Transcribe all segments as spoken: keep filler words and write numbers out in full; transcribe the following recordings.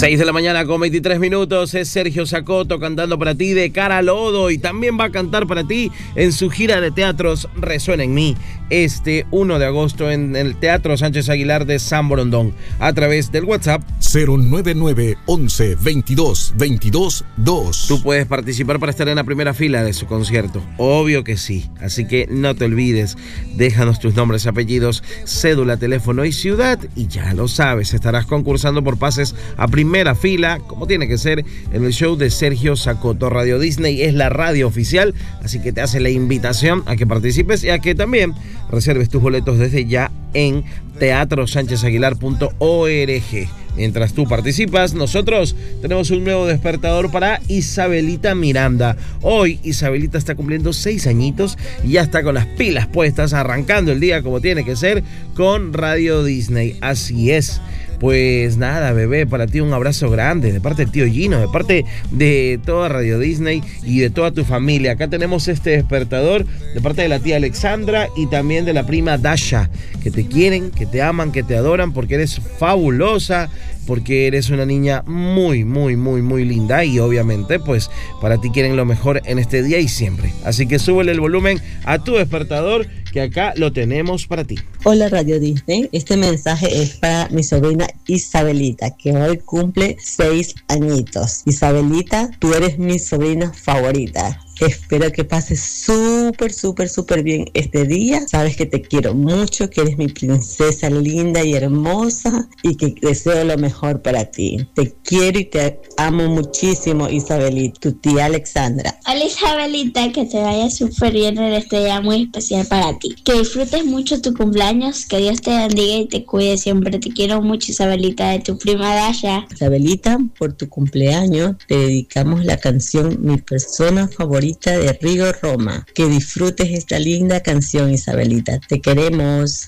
seis de la mañana con veintitrés minutos, es Sergio Sacoto cantando para ti de Cara a Lodo, y también va a cantar para ti en su gira de teatros Resuena en mí este uno de agosto en el Teatro Sánchez Aguilar de San Borondón, a través del WhatsApp cero nueve nueve once veintidós veintidós dos. Tú puedes participar para estar en la primera fila de su concierto, obvio que sí, así que no te olvides, déjanos tus nombres, apellidos, cédula, teléfono y ciudad, y ya lo sabes, estarás concursando por pases a primera fila, como tiene que ser, en el show de Sergio Sacoto. Radio Disney es la radio oficial, así que te hace la invitación a que participes y a que también reserves tus boletos desde ya en teatro sánchez aguilar punto org. Mientras tú participas, nosotros tenemos un nuevo despertador para Isabelita Miranda. Hoy Isabelita está cumpliendo seis añitos y ya está con las pilas puestas, arrancando el día como tiene que ser con Radio Disney. Así es. Pues nada, bebé, para ti un abrazo grande de parte del tío Gino, de parte de toda Radio Disney y de toda tu familia. Acá tenemos este despertador de parte de la tía Alexandra y también de la prima Dasha, que te quieren, que te aman, que te adoran porque eres fabulosa, porque eres una niña muy, muy, muy, muy linda, y obviamente pues para ti quieren lo mejor en este día y siempre. Así que súbele el volumen a tu despertador, que acá lo tenemos para ti. Hola Radio Disney, este mensaje es para mi sobrina Isabelita, que hoy cumple seis añitos. Isabelita, tú eres mi sobrina favorita. Espero que pases súper, súper, súper bien este día. Sabes que te quiero mucho, que eres mi princesa linda y hermosa, y que deseo lo mejor para ti. Te quiero y te amo muchísimo, Isabelita, tu tía Alexandra. Hola Isabelita, que te vaya súper bien en este día muy especial para ti. Que disfrutes mucho tu cumpleaños, que Dios te bendiga y te cuide siempre. Te quiero mucho, Isabelita, de tu prima Dasha. Isabelita, por tu cumpleaños te dedicamos la canción Mi persona favorita de Rigo Roma. Que disfrutes esta linda canción, Isabelita. Te queremos.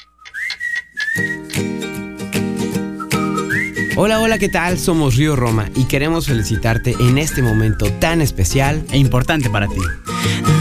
Hola, hola, ¿qué tal? Somos Río Roma y queremos felicitarte en este momento tan especial e importante para ti.